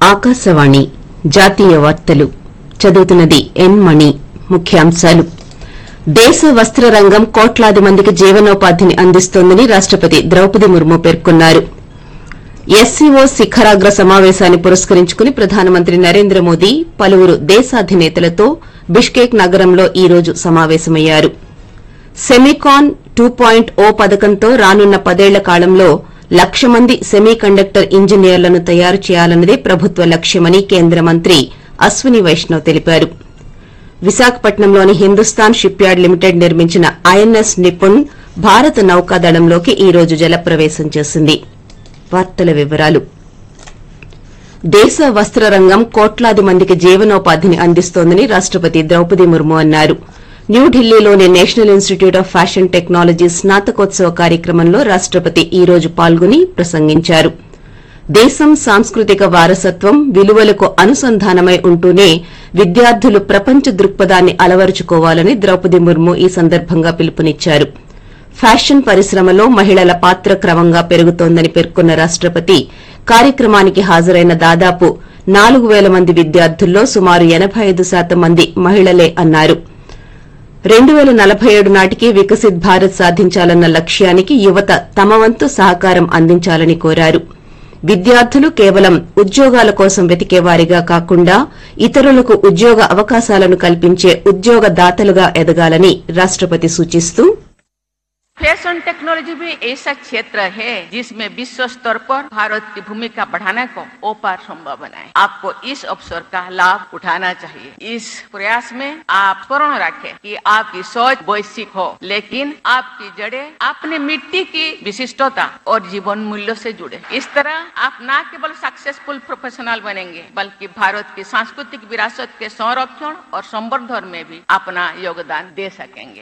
ఆకాశవాణి జాతీయ వార్తలు చదువుతున్నది ఎన్ మణి. ముఖ్యాంశాలు. దేశ వస్త్ర రంగం కోట్లాది మందికి జీవనోపాధిని అందిస్తోందని రాష్టపతి ద్రౌపది ముర్ము పేర్కొన్నారు. ఎస్సీఓ శిఖరాగ్ర సమావేశాన్ని పురస్కరించుకుని ప్రధానమంత్రి నరేంద్ర మోదీ పలువురు దేశాధినేతలతో బిష్కేక్ నగరంలో ఈ రోజు సమావేశమయ్యారు. సెమికాన్ 2.0 పథకంతో రానున్న 10 ఏళ్ల కాలంలో 1,00,000 మంది సెమీ కండక్టర్ ఇంజనీర్లను తయారు చేయాలన్నదే ప్రభుత్వ లక్ష్యమని కేంద్ర మంత్రి అశ్విని వైష్ణవ్ తెలిపారు. విశాఖపట్నంలోని హిందుస్థాన్ షిప్ యార్డ్ లిమిటెడ్ నిర్మించిన ఐఎన్ఎస్ నిపుణ్ భారత నౌకాదళంలోకి ఈ రోజు జలప్రవేశం చేసింది. వార్తల వివరాలు. దేశ వస్త్ర రంగం కోట్లాది మందికి జీవనోపాధిని అందిస్తోందని రాష్టపతి ద్రౌపది ముర్ము అన్నారు. న్యూఢిల్లీలోని national institute of fashion technology స్నాతకోత్సవ కార్యక్రమంలో రాష్టపతి ఈ రోజు పాల్గొని ప్రసంగించారు. దేశం సాంస్కృతిక వారసత్వం విలువలకు అనుసంధానమై ఉంటూనే విద్యార్థులు ప్రపంచ దృక్పథాన్ని అలవరుచుకోవాలని ద్రౌపది ముర్ము ఈ సందర్భంగా పిలుపునిచ్చారు. ఫ్యాషన్ పరిశ్రమలో మహిళల పాత్ర క్రమంగా పెరుగుతోందని పేర్కొన్న రాష్టపతి కార్యక్రమానికి హాజరైన దాదాపు 4,000 మంది విద్యార్థుల్లో సుమారు 85% మంది మహిళలే అన్నారు. 2047 నాటికి వికసిత్ భారత్ సాధించాలన్న లక్ష్యానికి యువత తమ వంతు సహకారం అందించాలని కోరారు. విద్యార్థులు కేవలం ఉద్యోగాల కోసం వెతికేవారిగా కాకుండా ఇతరులకు ఉద్యోగ అవకాశాలను కల్పించే ఉద్యోగదాతలుగా ఎదగాలని రాష్టపతి సూచిస్తూ, फैशन टेक्नोलॉजी भी ऐसा क्षेत्र है जिसमें विश्व स्तर पर भारत की भूमिका बढ़ाने को और संभव बनाए. आपको इस अवसर का लाभ उठाना चाहिए. इस प्रयास में आप पूर्ण रखें कि आपकी सोच वैश्विक हो, लेकिन आपकी जड़ें अपने मिट्टी की विशिष्टता और जीवन मूल्यों से जुड़े. इस तरह आप न केवल सक्सेसफुल प्रोफेशनल बनेंगे, बल्कि भारत की सांस्कृतिक विरासत के संरक्षण और संवर्धन में भी अपना योगदान दे सकेंगे.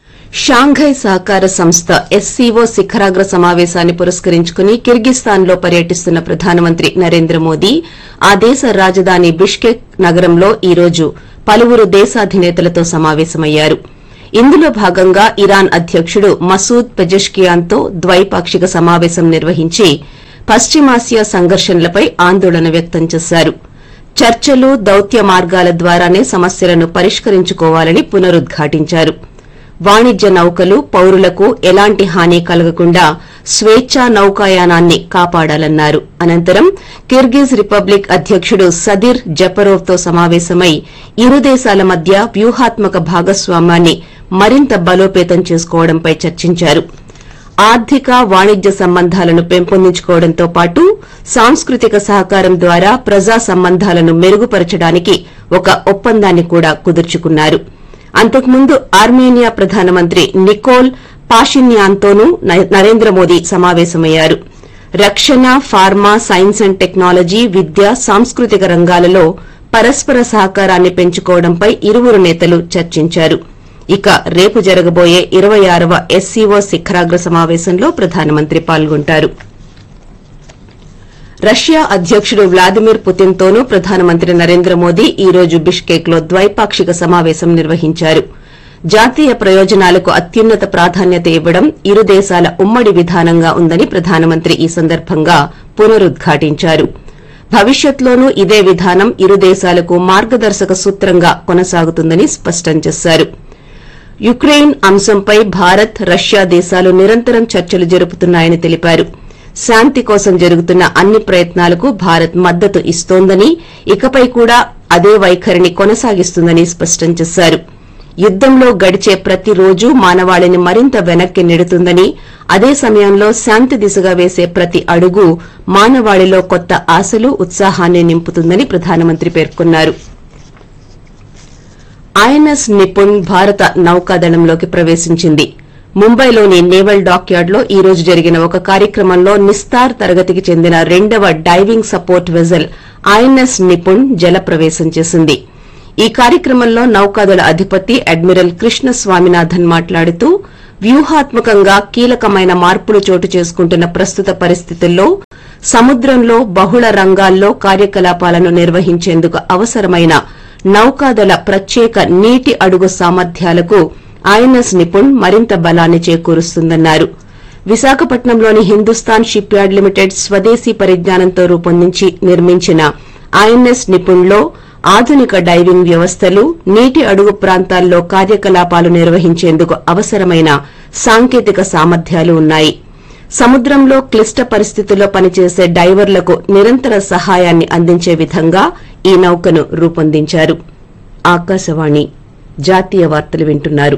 షాంఘై సహకార సంస్థ ఎస్సీఓ శిఖరాగ్ర సమావేశాన్ని పురస్కరించుకుని కిర్గిస్థాన్లో పర్యటిస్తున్న ప్రధానమంత్రి నరేంద్ర మోదీ ఆ దేశ రాజధాని బిష్కెక్ నగరంలో ఈ రోజు పలువురు దేశాధినేతలతో సమావేశమయ్యారు. ఇందులో భాగంగా ఇరాన్ అధ్యకుడు మసూద్ పెజెష్కియాన్తో ద్వైపాక్షిక సమావేశం నిర్వహించి పశ్చిమాసియా సంఘర్షణలపై ఆందోళన వ్యక్తం చేశారు. చర్చలు, దౌత్య మార్గాల ద్వారానే సమస్యలను పరిష్కరించుకోవాలని పునరుద్ఘాటించారు. వాణిజ్య నౌకలు పౌరులకు ఎలాంటి హాని కలగకుండా స్వేచ్ఛా నౌకాయానాన్ని కాపాడాలన్నారు. అనంతరం కిర్గిజ్ రిపబ్లిక్ అధ్యకుడు సదిర్ జపరోవ్తో సమావేశమై ఇరు దేశాల మధ్య వ్యూహాత్మక భాగస్వామ్యాన్ని మరింత బలోపేతం చేసుకోవడంపై చర్చించారు. ఆర్థిక, వాణిజ్య సంబంధాలను పెంపొందించుకోవడంతో పాటు సాంస్కృతిక సహకారం ద్వారా ప్రజా సంబంధాలను మెరుగుపరచడానికి ఒక ఒప్పందాన్ని కూడా కుదుర్చుకున్నారు. అంతకుముందు ఆర్మేనియా ప్రధానమంత్రి నికోల్ పాషిన్యాన్తోనూ నరేంద్ర మోదీ సమావేశమయ్యారు. రక్షణ, ఫార్మా, సైన్స్ అండ్ టెక్నాలజీ, విద్య, సాంస్కృతిక రంగాలలో పరస్పర సహకారాన్ని పెంచుకోవడంపై ఇరువురు నేతలు చర్చించారు. ఇక రేపు జరగబోయే 26వ ఎస్సీఓ శిఖరాగ్ర సమావేశంలో ప్రధానమంత్రి పాల్గొంటారు. రష్యా అధ్యకుడు వ్లాదిమిర్ పుతిన్తోనూ ప్రధానమంత్రి నరేంద్ర మోదీ ఈ రోజు బిష్కేక్లో ద్వైపాక్షిక సమావేశం నిర్వహించారు. జాతీయ ప్రయోజనాలకు అత్యున్నత ప్రాధాన్యత ఇవ్వడం ఇరు దేశాల ఉమ్మడి విధానంగా ఉందని ప్రధానమంత్రి ఈ సందర్భంగా పునరుద్ఘాటించారు. భవిష్యత్లోనూ ఇదే విధానం ఇరు దేశాలకు మార్గదర్శక సూత్రంగా కొనసాగుతుందని స్పష్టం చేశారు. యుక్రెయిన్ అంశంపై భారత్, రష్యా దేశాలు నిరంతరం చర్చలు జరుపుతున్నాయని తెలిపారు. శాంతి కోసం జరుగుతున్న అన్ని ప్రయత్నాలకు భారత్ మద్దతు ఇస్తోందని, ఇకపై కూడా అదే వైఖరిని కొనసాగిస్తుందని స్పష్టం చేశారు. యుద్దంలో గడిచే ప్రతి రోజు మానవాళిని మరింత వెనక్కి నెడుతుందని, అదే సమయంలో శాంతి దిశగా వేసే ప్రతి అడుగు మానవాళిలో కొత్త ఆశలు, ఉత్సాహాన్ని నింపుతుందని ప్రధానమంత్రి పేర్కొన్నారు. ఐఎన్ఎస్ నిపుణ్ భారత నౌకాదళంలోకి ప్రవేశించింది. ముంబైలోని నేవల్ డాక్యార్డ్లో ఈ రోజు జరిగిన ఒక కార్యక్రమంలో నిస్తార్ తరగతికి చెందిన 2వ diving support vessel INS Nipun జలప్రవేశం చేసింది. ఈ కార్యక్రమంలో నౌకాదళ అధిపతి అడ్మిరల్ కృష్ణ స్వామినాథన్ మాట్లాడుతూ, వ్యూహాత్మకంగా కీలకమైన మార్పులు చోటు చేసుకుంటున్న ప్రస్తుత పరిస్థితుల్లో సముద్రంలో బహుళ రంగాల్లో కార్యకలాపాలను నిర్వహించేందుకు అవసరమైన నౌకాదళ ప్రత్యేక నీటి అడుగు సామర్థ్యాలకు ఐఎన్ఎస్ నిపుణ్ మరింత బలాన్ని చేకూరుస్తుందన్నారు. విశాఖపట్నంలోని హిందుస్థాన్ షిప్ యార్డ్ లిమిటెడ్ స్వదేశీ పరిజ్ఞానంతో రూపొందించి నిర్మించిన ఐఎన్ఎస్ నిపుణ్లో ఆధునిక డైవింగ్ వ్యవస్థలు, నీటి అడుగు ప్రాంతాల్లో కార్యకలాపాలు నిర్వహించేందుకు అవసరమైన సాంకేతిక సామర్థ్యాలు ఉన్నాయి. సముద్రంలో క్లిష్ట పరిస్థితుల్లో పనిచేసే డైవర్లకు నిరంతర సహాయాన్ని అందించే విధంగా ఈ నౌకను రూపొందించారు. ఆకాశవాణి జాతీయ వార్తలు వింటున్నారు.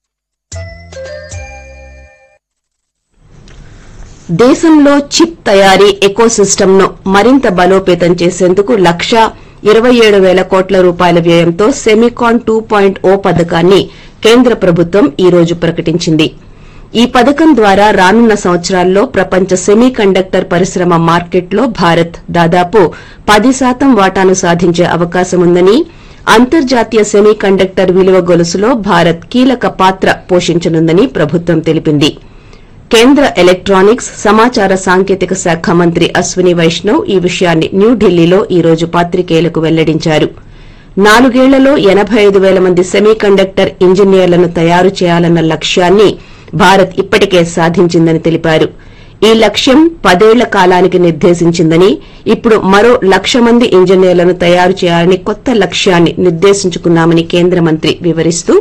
దేశంలో చిప్ తయారీ ఎకోసిస్టమ్ను మరింత బలోపేతం చేసేందుకు 1,27,000 కోట్ల రూపాయల వ్యయంతో సెమికాన్ 2.0 పథకాన్ని కేంద్ర ప్రభుత్వం ఈ రోజు ప్రకటించింది. ఈ పథకం ద్వారా రానున్న సంవత్సరాల్లో ప్రపంచ సెమీకండక్టర్ పరిశ్రమ మార్కెట్లో భారత్ దాదాపు 10% వాటాను సాధించే అవకాశముందని, అంతర్జాతీయ సెమీకండక్టర్ విలువ గొలుసులో భారత్ కీలక పాత్ర పోషించనుందని ప్రభుత్వం తెలిపింది. కేంద్ర ఎలక్టానిక్స్, సమాచార సాంకేతిక శాఖ మంత్రి అశ్విని వైష్ణవ్ ఈ విషయాన్ని న్యూఢిల్లీలో ఈ రోజు పాత్రికేయులకు వెల్లడించారు. 4 ఏళ్లలో 85,000 మంది సెమీకండక్టర్ ఇంజనీర్లను తయారు చేయాలన్న లక్ష్యాన్ని భారత్ ఇప్పటికే సాధించిందని తెలిపారు. ఈ లక్ష్యం 10 ఏళ్ల కాలానికి నిర్దేశించిందని, ఇప్పుడు మరో 1,00,000 మంది ఇంజనీర్లను తయారు చేయాలని కొత్త లక్ష్యాన్ని నిర్దేశించుకున్నామని కేంద్ర మంత్రి వివరిస్తూ,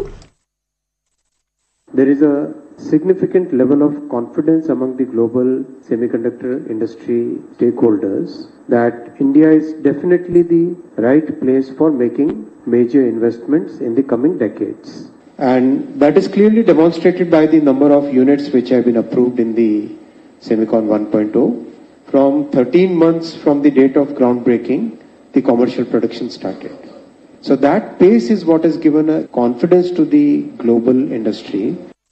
There is a significant level of confidence among the global semiconductor industry stakeholders that India is definitely the right place for making major investments in the coming decades. And that is clearly demonstrated by the number of units which have been approved in the Semicon 1.0. From 13 months from the date of groundbreaking, the commercial production started. So that pace is what has given a confidence to the global industry.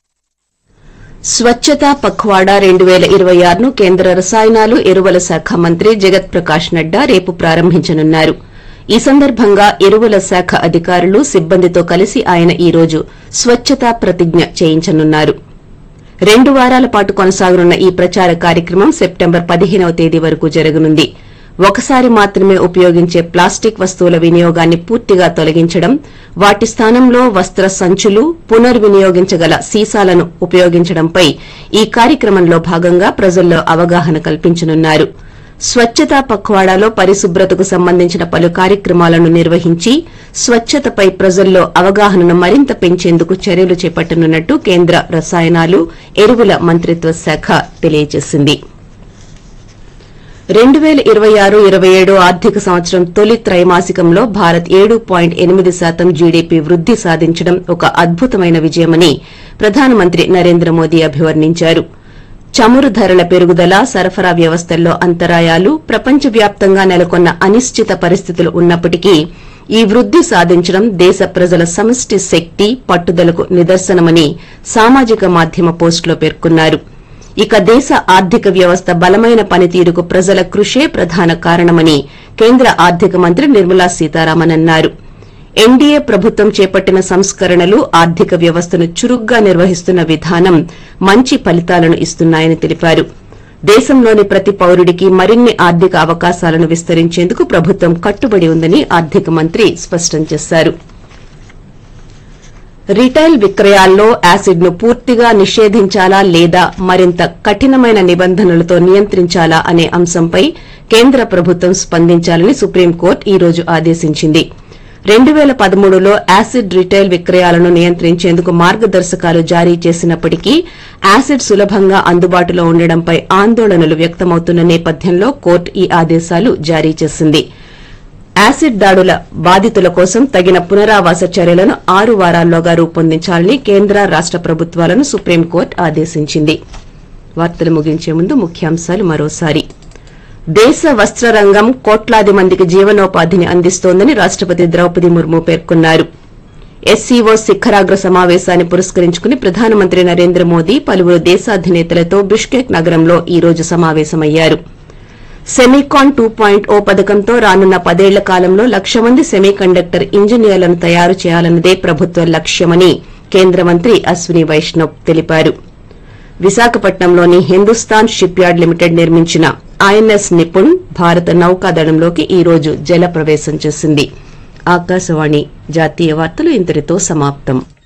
స్వచ్ఛతా పఖ్వాడా 2026ను కేంద్ర రసాయనాలు, ఎరువుల శాఖ మంత్రి జగత్ ప్రకాష్ నడ్డా రేపు ప్రారంభించనున్నారు. ఈ సందర్భంగా ఎరువుల శాఖ అధికారులు, సిబ్బందితో కలిసి ఆయన ఈ రోజు స్వచ్ఛతా ప్రతిజ్ఞ చేయించనున్నారు. 2 వారాల పాటు కొనసాగనున్న ఈ ప్రచార కార్యక్రమం సెప్టెంబర్ 15వ తేదీ వరకు జరగనుంది. ఒకసారి మాత్రమే ఉపయోగించే ప్లాస్టిక్ వస్తువుల వినియోగాన్ని పూర్తిగా తొలగించడం, వాటి స్థానంలో వస్త్ర సంచులు, పునర్వినియోగించగల సీసాలను ఉపయోగించడంపై ఈ కార్యక్రమంలో భాగంగా ప్రజల్లో అవగాహన కల్పించనున్నారు. స్వచ్ఛతా పఖ్వాడాలో పరిశుభ్రతకు సంబంధించిన పలు కార్యక్రమాలను నిర్వహించి స్వచ్ఛతపై ప్రజల్లో అవగాహనను మరింత పెంచేందుకు చర్యలు చేపట్టనున్నట్టు కేంద్ర రసాయనాలు, ఎరువుల మంత్రిత్వ శాఖ తెలియజేసింది. 2026-27 ఆర్థిక సంవత్సరం తొలి త్రైమాసికంలో భారత్ 7.8% జీడీపీ వృద్ది సాధించడం ఒక అద్భుతమైన విజయమని ప్రధానమంత్రి నరేంద్ర మోదీ అభివర్ణించారు. చమురు ధరల పెరుగుదల, సరఫరా వ్యవస్థల్లో అంతరాయాలు, ప్రపంచవ్యాప్తంగా నెలకొన్న అనిశ్చిత పరిస్థితులు ఉన్నప్పటికీ ఈ వృద్ది సాధించడం దేశ ప్రజల సమష్టి శక్తి, పట్టుదలకు నిదర్శనమని సామాజిక మాధ్యమ పోస్టులో పేర్కొన్నారు. ఇక దేశ ఆర్థిక వ్యవస్థ బలమైన పనితీరుకు ప్రజల కృషే ప్రధాన కారణమని కేంద్ర ఆర్థిక మంత్రి నిర్మలా సీతారామన్ అన్నారు. ఎన్డీఏ ప్రభుత్వం చేపట్టిన సంస్కరణలు ఆర్థిక వ్యవస్థను చురుగ్గా నిర్వహిస్తున్న విధానం మంచి ఫలితాలను ఇస్తున్నాయని తెలిపారు. దేశంలోని ప్రతి పౌరుడికి మరిన్ని ఆర్థిక అవకాశాలను విస్తరించేందుకు ప్రభుత్వం కట్టుబడి ఉందని ఆర్థిక మంత్రి స్పష్టం చేశారు. రిటైల్ విక్రయాల్లో యాసిడ్ ను పూర్తిగా నిషేధించాలా లేదా మరింత కఠినమైన నిబంధనలతో నియంత్రించాలా అనే అంశంపై కేంద్ర ప్రభుత్వం స్పందించాలని సుప్రీంకోర్టు ఈ రోజు ఆదేశించింది. 2013లో యాసిడ్ రిటైల్ విక్రయాలను నియంత్రించేందుకు మార్గదర్శకాలు జారీ చేసినప్పటికీ యాసిడ్ సులభంగా అందుబాటులో ఉండడంపై ఆందోళనలు వ్యక్తమవుతున్న నేపథ్యంలో కోర్టు ఈ ఆదేశాలు జారీ చేసింది. యాసిడ్ దాడుల బాధితుల కోసం తగిన పునరావాస చర్యలను 6 వారాల్లోగా రూపొందించాలని కేంద్ర, రాష్ట ప్రభుత్వాలను సుప్రీంకోర్టు ఆదేశించింది. వార్తలు ముగించే ముందు ముఖ్యాంశాలు మరోసారి. దేశ వస్త్ర రంగం కోట్లాది మందికి జీవనోపాధిని అందిస్తోందని రాష్టపతి ద్రౌపది ముర్ము పేర్కొన్నారు. ఎస్సీఓ శిఖరాగ్ర సమావేశాన్ని పురస్కరించుకుని ప్రధానమంత్రి నరేంద్ర మోదీ పలువురు దేశాధినేతలతో బిష్కెక్ నగరంలో ఈ రోజు సమావేశమయ్యారు. సెమికాన్ 2.0 పథకంతో రానున్న 10 ఏళ్ల కాలంలో 1,00,000 మంది సెమీకండక్టర్ ఇంజనీర్లను తయారు చేయాలన్నదే ప్రభుత్వ లక్ష్యమని కేంద్ర మంత్రి అశ్విని వైష్ణవ్ తెలిపారు. విశాఖపట్నంలోని హిందుస్థాన్ షిప్ యార్డ్ లిమిటెడ్ నిర్మించిన ఐఎన్ఎస్ నిపుణ్ భారత నౌకాదళంలోకి ఈ రోజు జల ప్రవేశం చేసింది. ఆకాశవాణి జాతీయ వార్తలు ఇంతటితో సమాప్తం.